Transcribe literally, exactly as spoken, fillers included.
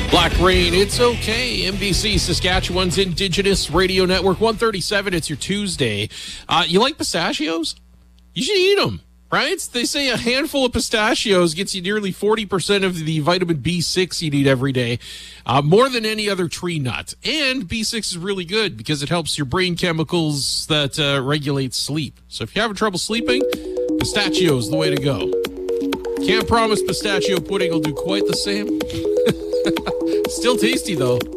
Black Rain, it's okay. M B C, Saskatchewan's Indigenous Radio Network, one thirty-seven. It's your Tuesday. Uh, you like pistachios? You should eat them, right? They say a handful of pistachios gets you nearly forty percent of the vitamin B six you need every day, uh, more than any other tree nut. And B six is really good because it helps your brain chemicals that uh, regulate sleep. So if you're having trouble sleeping, pistachio's the way to go. Can't promise pistachio pudding will do quite the same. Still tasty, though.